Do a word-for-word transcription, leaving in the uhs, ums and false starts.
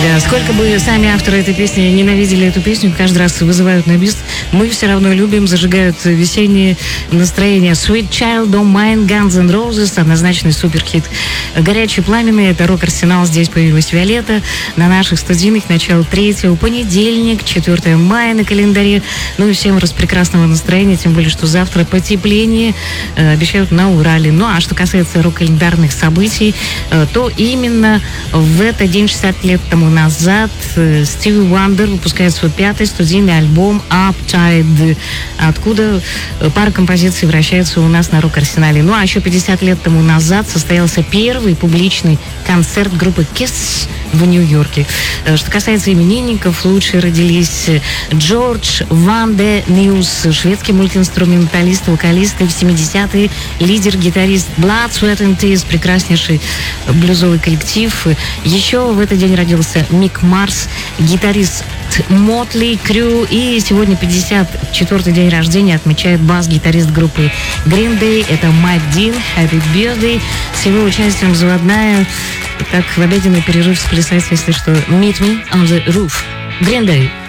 Да, сколько бы сами авторы этой песни ненавидели эту песню, каждый раз вызывают на бис, мы все равно любим, зажигают весеннее настроение. Sweet Child Don't Mind, Guns N' Roses, однозначный суперхит. Горячий пламенный, это рок-арсенал, здесь появилась Виолетта. На наших студийных начало третьего, понедельник, четвёртого мая на календаре. Ну и всем распрекрасного настроения, тем более, что завтра потепление э, обещают на Урале. Ну а что касается рок-календарных событий, э, то именно в этот день, шестьдесят лет тому назад, э, Стиви Уандер выпускает свой пятый студийный альбом Uptide, откуда пара композиций вращается у нас на рок-арсенале. Ну а еще пятьдесят лет тому назад состоялся первый публичный концерт группы Kiss в Нью-Йорке. Что касается именинников, лучшие родились Джордж Ван де Ньюс, шведский мультиинструменталист, вокалист, и в семидесятые лидер, гитарист Blood, Sweat and Tears, прекраснейший блюзовый коллектив. Еще в этот день родился Мик Марс, гитарист Мотли Крю, и сегодня пятьдесят четвёртый день рождения отмечает бас-гитарист группы Green Day, это Майк Дин. Happy Birthday. С его участием заводная, так в обеденный перерыв сплясать, если что, Meet Me on the Roof. Green Day.